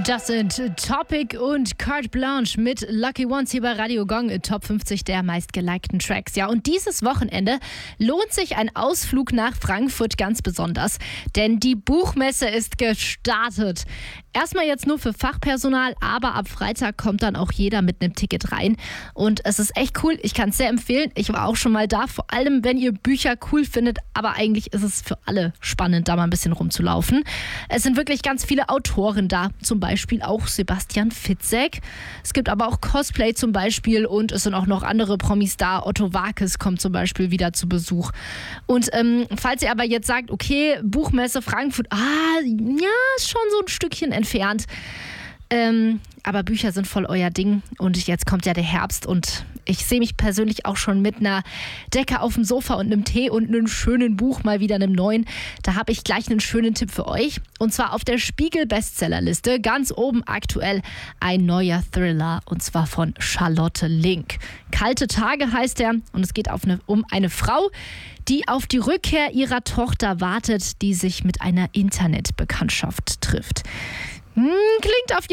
Das sind Topic und Carte Blanche mit Lucky Ones hier bei Radio Gong, Top 50 der meistgelikten Tracks. Ja, und dieses Wochenende lohnt sich ein Ausflug nach Frankfurt ganz besonders, denn die Buchmesse ist gestartet. Erstmal jetzt nur für Fachpersonal, aber ab Freitag kommt dann auch jeder mit einem Ticket rein. Und es ist echt cool, ich kann es sehr empfehlen. Ich war auch schon mal da, vor allem wenn ihr Bücher cool findet, aber eigentlich ist es für alle spannend, da mal ein bisschen rumzulaufen. Es sind wirklich ganz viele Autoren da, zum Beispiel auch Sebastian Fitzek. Es gibt aber auch Cosplay zum Beispiel und es sind auch noch andere Promis da. Otto Waalkes kommt zum Beispiel wieder zu Besuch. Und falls ihr aber jetzt sagt, okay, Buchmesse Frankfurt, ist schon so ein Stückchen entfernt. Aber Bücher sind voll euer Ding und jetzt kommt ja der Herbst und ich sehe mich persönlich auch schon mit einer Decke auf dem Sofa und einem Tee und einem schönen Buch, mal wieder einem neuen. Da habe ich gleich einen schönen Tipp für euch und zwar auf der Spiegel-Bestsellerliste ganz oben aktuell ein neuer Thriller und zwar von Charlotte Link. Kalte Tage heißt er und es geht um eine Frau, die auf die Rückkehr ihrer Tochter wartet, die sich mit einer Internetbekanntschaft trifft. Klingt auf